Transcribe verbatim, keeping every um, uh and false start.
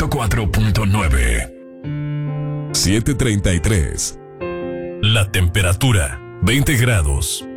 ciento cuatro punto nueve. siete treinta y tres. La temperatura, veinte grados.